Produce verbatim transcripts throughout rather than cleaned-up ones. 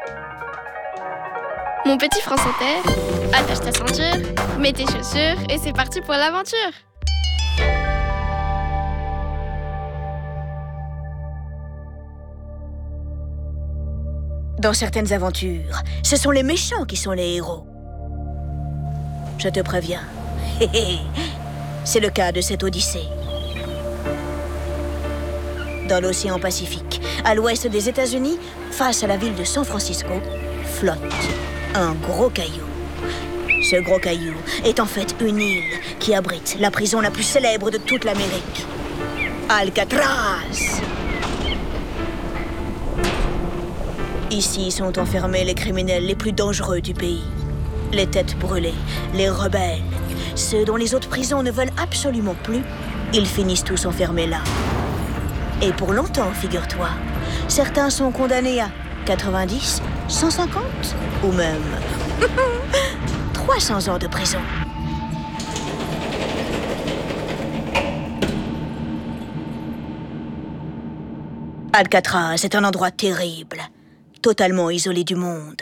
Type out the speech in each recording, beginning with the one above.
Mon petit France Inter, attache ta ceinture, mets tes chaussures et c'est parti pour l'aventure. Dans certaines aventures, ce sont les méchants qui sont les héros. Je te préviens, c'est le cas de cette odyssée. Dans l'océan Pacifique, à l'ouest des États-Unis, face à la ville de San Francisco, flotte un gros caillou. Ce gros caillou est en fait une île qui abrite la prison la plus célèbre de toute l'Amérique, Alcatraz. Ici sont enfermés les criminels les plus dangereux du pays. Les têtes brûlées, les rebelles, ceux dont les autres prisons ne veulent absolument plus, ils finissent tous enfermés là. Et pour longtemps, figure-toi, certains sont condamnés à quatre-vingt-dix, cent cinquante ou même trois cents ans de prison. Alcatraz est un endroit terrible, totalement isolé du monde.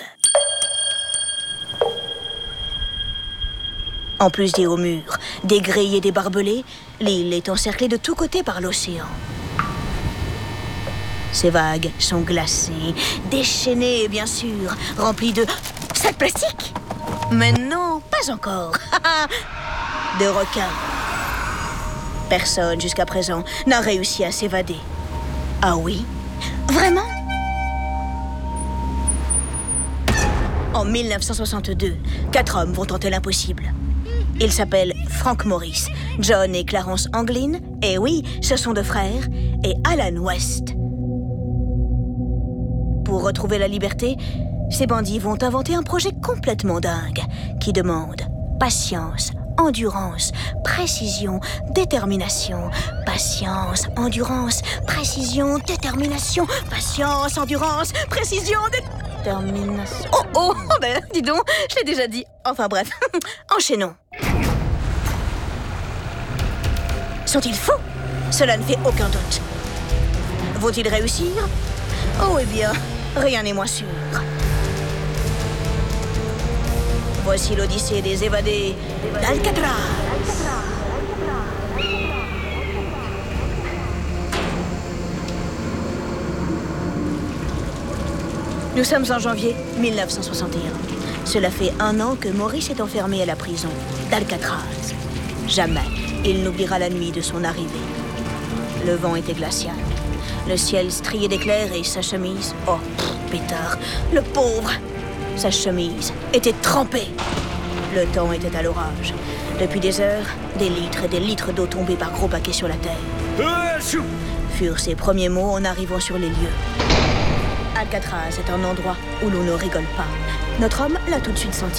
En plus des hauts murs, des grilles et des barbelés, l'île est encerclée de tous côtés par l'océan. Ces vagues sont glacées, déchaînées bien sûr, remplies de sacs plastiques. Mais non, pas encore. De requins. Personne jusqu'à présent n'a réussi à s'évader. Ah oui? Vraiment? En mille neuf cent soixante-deux, quatre hommes vont tenter l'impossible. Ils s'appellent Frank Morris, John et Clarence Anglin, et oui, ce sont deux frères, et Alan West. Pour retrouver la liberté, ces bandits vont inventer un projet complètement dingue qui demande patience, endurance, précision, détermination. Patience, endurance, précision, détermination. Patience, endurance, précision, détermination. Oh, oh, ben, dis donc, je l'ai déjà dit. Enfin bref, enchaînons. Sont-ils fous? Cela ne fait aucun doute. Vont-ils réussir? Oh, eh bien, rien n'est moins sûr. Voici l'odyssée des évadés d'Alcatraz. Nous sommes en janvier mille neuf cent soixante et un. Cela fait un an que Maurice est enfermé à la prison d'Alcatraz. Jamais il n'oubliera la nuit de son arrivée. Le vent était glacial. Le ciel strié d'éclairs et sa chemise... Oh, pff, pétard, le pauvre! Sa chemise était trempée. Le temps était à l'orage. Depuis des heures, des litres et des litres d'eau tombaient par gros paquets sur la terre. Furent ses premiers mots en arrivant sur les lieux. Alcatraz est un endroit où l'on ne rigole pas. Notre homme l'a tout de suite senti.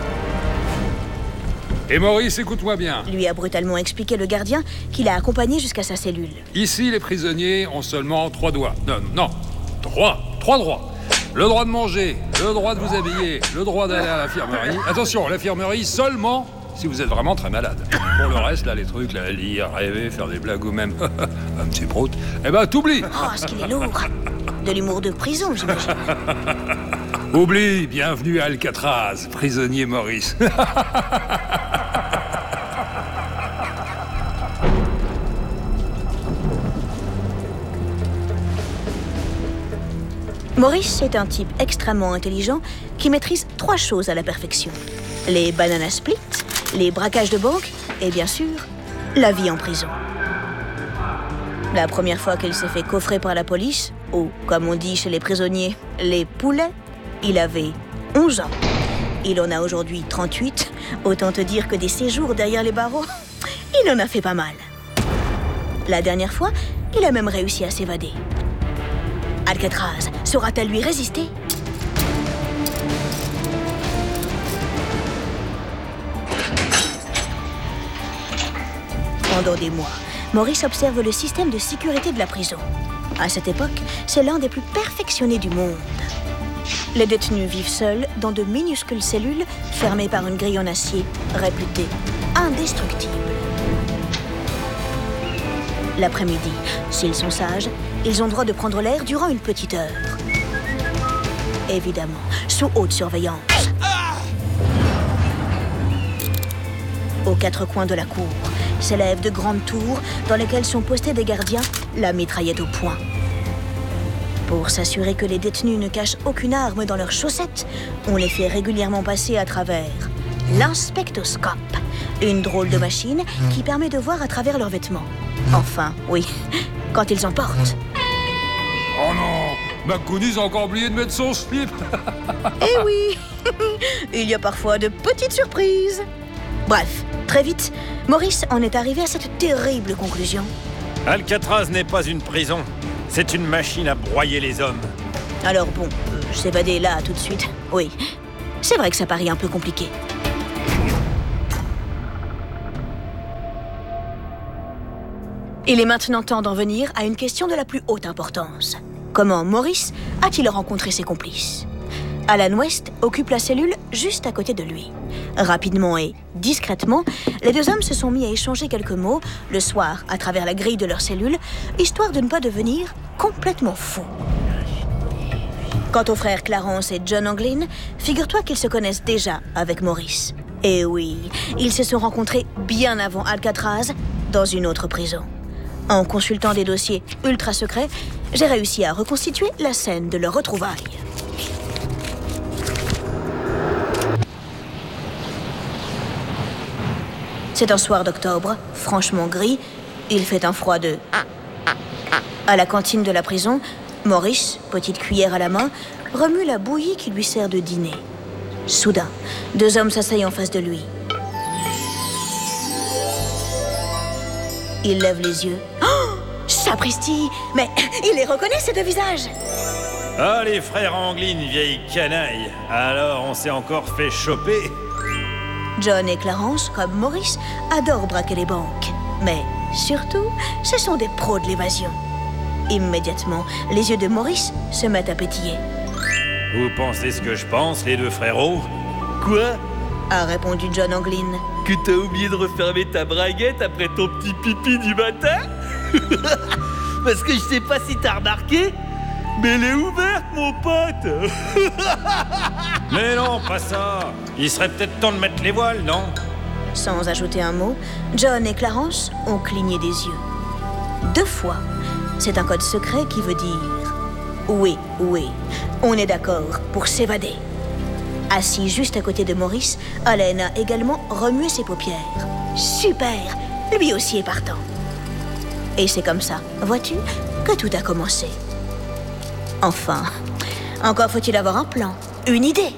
Et Maurice, écoute-moi bien. Lui a brutalement expliqué le gardien qui l'a accompagné jusqu'à sa cellule. Ici, les prisonniers ont seulement trois doigts. Non, non, trois, trois droits. Le droit de manger, le droit de vous habiller, le droit d'aller à l'infirmerie. Attention, l'infirmerie seulement si vous êtes vraiment très malade. Pour le reste, là, les trucs, là, lire, rêver, faire des blagues ou même un petit prout, eh ben, t'oublies. Oh, ce qu'il est lourd. De l'humour de prison, j'imagine. Oublie, bienvenue à Alcatraz, prisonnier Maurice. Maurice est un type extrêmement intelligent qui maîtrise trois choses à la perfection. Les banana splits, les braquages de banque et bien sûr, la vie en prison. La première fois qu'il s'est fait coffrer par la police, ou comme on dit chez les prisonniers, les poulets, il avait onze ans. Il en a aujourd'hui trente-huit, autant te dire que des séjours derrière les barreaux, il en a fait pas mal. La dernière fois, il a même réussi à s'évader. Alcatraz saura-t-elle lui résister? Pendant des mois, Maurice observe le système de sécurité de la prison. À cette époque, c'est l'un des plus perfectionnés du monde. Les détenus vivent seuls dans de minuscules cellules fermées par une grille en acier réputée indestructible. L'après-midi, s'ils sont sages, ils ont droit de prendre l'air durant une petite heure. évidemment, sous haute surveillance. Aux quatre coins de la cour s'élèvent de grandes tours dans lesquelles sont postés des gardiens, la mitraillette au poing. Pour s'assurer que les détenus ne cachent aucune arme dans leurs chaussettes, on les fait régulièrement passer à travers l'inspectoscope, une drôle de machine qui permet de voir à travers leurs vêtements. Enfin, oui, quand ils en portent. Oh non, McGonagall a encore oublié de mettre son slip. Eh oui, il y a parfois de petites surprises. Bref, très vite, Maurice en est arrivé à cette terrible conclusion. Alcatraz n'est pas une prison. C'est une machine à broyer les hommes. Alors bon, euh, s'évader là tout de suite, oui. C'est vrai que ça paraît un peu compliqué. Il est maintenant temps d'en venir à une question de la plus haute importance. Comment Maurice a-t-il rencontré ses complices ? Alan West occupe la cellule juste à côté de lui. Rapidement et discrètement, les deux hommes se sont mis à échanger quelques mots le soir à travers la grille de leur cellule, histoire de ne pas devenir complètement fous. Quant aux frères Clarence et John Anglin, figure-toi qu'ils se connaissent déjà avec Maurice. Et oui, ils se sont rencontrés bien avant Alcatraz, dans une autre prison. En consultant des dossiers ultra secrets, j'ai réussi à reconstituer la scène de leur retrouvaille. C'est un soir d'octobre, franchement gris. Il fait un froid de... À la cantine de la prison, Maurice, petite cuillère à la main, remue la bouillie qui lui sert de dîner. Soudain, deux hommes s'asseyent en face de lui. Il lève les yeux. Oh, sapristi! Mais il les reconnaît, ces deux visages! Ah, les frères Anglin, vieille canaille. Alors, on s'est encore fait choper. John et Clarence, comme Maurice, adorent braquer les banques. Mais surtout, ce sont des pros de l'évasion. Immédiatement, les yeux de Maurice se mettent à pétiller. Vous pensez ce que je pense, les deux frérots? Quoi? A répondu John Anglin. Que t'as oublié de refermer ta braguette après ton petit pipi du matin? Parce que je sais pas si t'as remarqué, mais elle est ouverte, mon pote. Mais non, pas ça. Il serait peut-être temps de mettre les voiles, non? Sans ajouter un mot, John et Clarence ont cligné des yeux. Deux fois. C'est un code secret qui veut dire « Oui, oui, on est d'accord pour s'évader ». Assis juste à côté de Maurice, Allen a également remué ses paupières. Super! Lui aussi est partant. Et c'est comme ça, vois-tu, que tout a commencé. Enfin, encore faut-il avoir un plan, une idée.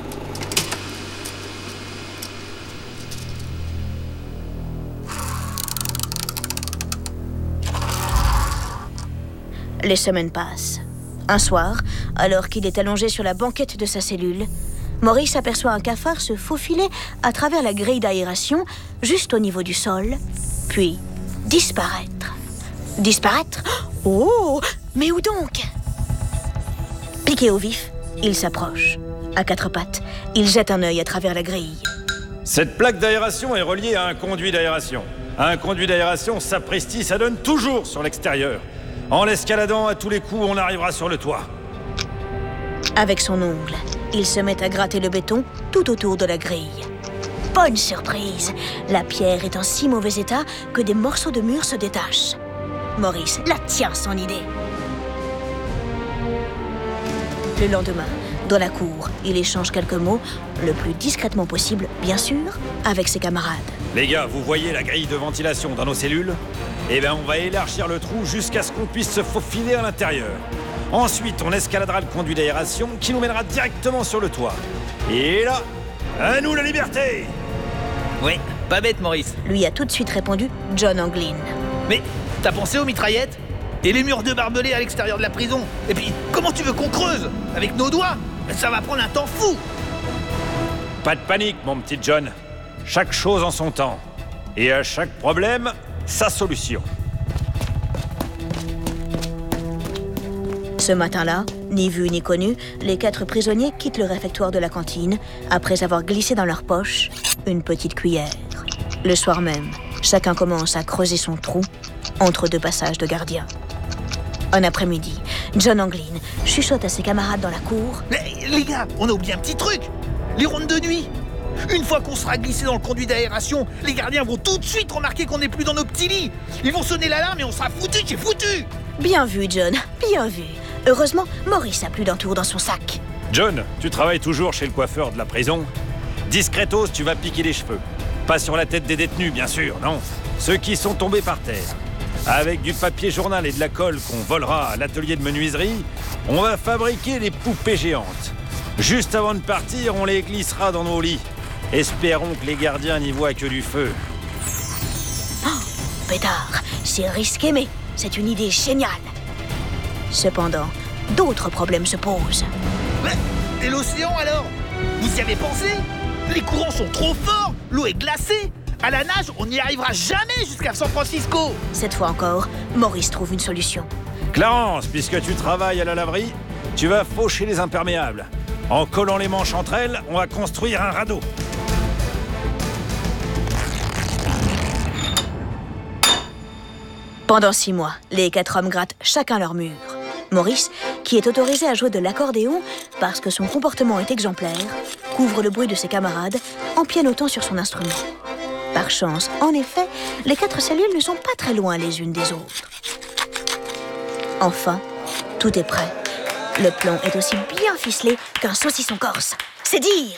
Les semaines passent. Un soir, alors qu'il est allongé sur la banquette de sa cellule, Maurice aperçoit un cafard se faufiler à travers la grille d'aération, juste au niveau du sol, puis disparaître. Disparaître? Oh! Mais où donc? Piqué au vif, il s'approche. À quatre pattes, il jette un œil à travers la grille. Cette plaque d'aération est reliée à un conduit d'aération. Un conduit d'aération, sapristi, ça donne toujours sur l'extérieur. En l'escaladant, à tous les coups, on arrivera sur le toit. Avec son ongle, il se met à gratter le béton tout autour de la grille. Bonne surprise! La pierre est en si mauvais état que des morceaux de mur se détachent. Maurice la tient, son idée. Le lendemain, dans la cour, il échange quelques mots, le plus discrètement possible, bien sûr, avec ses camarades. Les gars, vous voyez la grille de ventilation dans nos cellules? Eh bien, on va élargir le trou jusqu'à ce qu'on puisse se faufiler à l'intérieur. Ensuite, on escaladera le conduit d'aération qui nous mènera directement sur le toit. Et là, à nous la liberté! Oui, pas bête, Maurice. Lui a tout de suite répondu John Anglin. Mais t'as pensé aux mitraillettes? Et les murs de barbelés à l'extérieur de la prison? Et puis, comment tu veux qu'on creuse? Avec nos doigts? Ça va prendre un temps fou! Pas de panique, mon petit John. Chaque chose en son temps. Et à chaque problème, sa solution. Ce matin-là, ni vu ni connu, les quatre prisonniers quittent le réfectoire de la cantine après avoir glissé dans leur poche une petite cuillère. Le soir même, chacun commence à creuser son trou entre deux passages de gardiens. Un après-midi, John Anglin chuchote à ses camarades dans la cour. Mais les gars, on a oublié un petit truc. Les rondes de nuit. Une fois qu'on sera glissé dans le conduit d'aération, les gardiens vont tout de suite remarquer qu'on n'est plus dans nos petits lits. Ils vont sonner l'alarme et on sera foutu, c'est foutu. Bien vu, John, bien vu. Heureusement, Maurice a plus d'un tour dans son sac. John, tu travailles toujours chez le coiffeur de la prison? Discretos, tu vas piquer les cheveux. Pas sur la tête des détenus, bien sûr, non. Ceux qui sont tombés par terre. Avec du papier journal et de la colle qu'on volera à l'atelier de menuiserie, on va fabriquer des poupées géantes. Juste avant de partir, on les glissera dans nos lits. Espérons que les gardiens n'y voient que du feu. Oh, pétard, c'est risqué, mais c'est une idée géniale. Cependant, d'autres problèmes se posent. Ouais, et l'océan alors? Vous y avez pensé? Les courants sont trop forts, l'eau est glacée. À la nage, on n'y arrivera jamais jusqu'à San Francisco. Cette fois encore, Maurice trouve une solution. Clarence, puisque tu travailles à la laverie, tu vas faucher les imperméables. En collant les manches entre elles, on va construire un radeau. Pendant six mois, les quatre hommes grattent chacun leur mur. Maurice, qui est autorisé à jouer de l'accordéon parce que son comportement est exemplaire, couvre le bruit de ses camarades en pianotant sur son instrument. Par chance, en effet, les quatre cellules ne sont pas très loin les unes des autres. Enfin, tout est prêt. Le plan est aussi bien ficelé qu'un saucisson corse. C'est dire!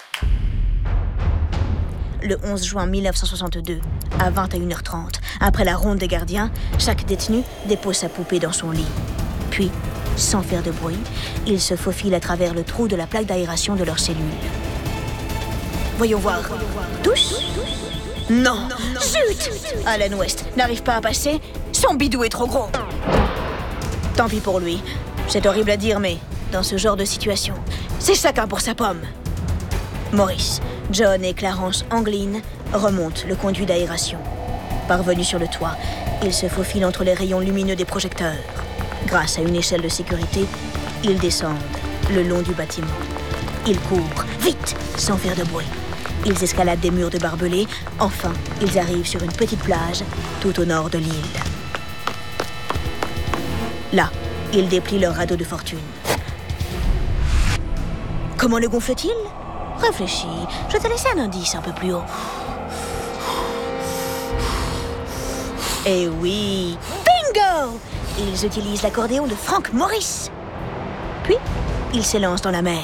Le onze juin mille neuf cent soixante-deux, à vingt et une heures trente, après la ronde des gardiens, chaque détenu dépose sa poupée dans son lit. Puis, sans faire de bruit, ils se faufilent à travers le trou de la plaque d'aération de leur cellule. Voyons voir. Tous? Non! Zut! Alan West n'arrive pas à passer, son bidou est trop gros. Tant pis pour lui. C'est horrible à dire, mais dans ce genre de situation, c'est chacun pour sa pomme. Maurice, John et Clarence Anglin remontent le conduit d'aération. Parvenus sur le toit, ils se faufilent entre les rayons lumineux des projecteurs. Grâce à une échelle de sécurité, ils descendent le long du bâtiment. Ils courent, vite, sans faire de bruit. Ils escaladent des murs de barbelés. Enfin, ils arrivent sur une petite plage tout au nord de l'île. Là, ils déplient leur radeau de fortune. Comment le gonfle-t-il? Réfléchis, je vais te laisser un indice un peu plus haut. Eh oui, bingo! Ils utilisent l'accordéon de Frank Morris. Puis, ils s'élancent dans la mer.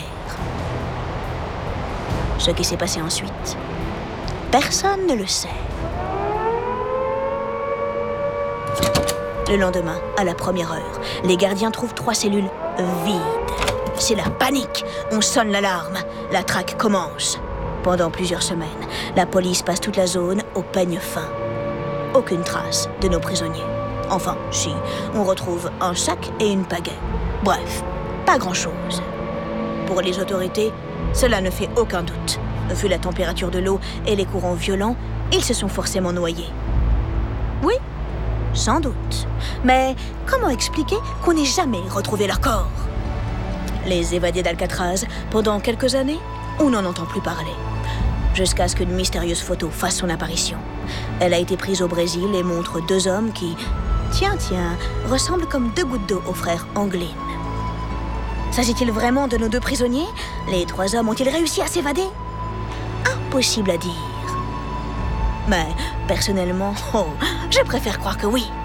Ce qui s'est passé ensuite, personne ne le sait. Le lendemain, à la première heure, les gardiens trouvent trois cellules vides. C'est la panique. On sonne l'alarme. La traque commence. Pendant plusieurs semaines, la police passe toute la zone au peigne fin. Aucune trace de nos prisonniers. Enfin, si, on retrouve un sac et une pagaie. Bref, pas grand-chose. Pour les autorités, cela ne fait aucun doute. Vu la température de l'eau et les courants violents, ils se sont forcément noyés. Oui, sans doute. Mais comment expliquer qu'on n'ait jamais retrouvé leur corps? Les évadés d'Alcatraz, pendant quelques années, on n'en entend plus parler. Jusqu'à ce qu'une mystérieuse photo fasse son apparition. Elle a été prise au Brésil et montre deux hommes qui, tiens, tiens, ressemblent comme deux gouttes d'eau aux frères Anglin. S'agit-il vraiment de nos deux prisonniers? Les trois hommes ont-ils réussi à s'évader? Impossible à dire. Mais, personnellement, oh, je préfère croire que oui.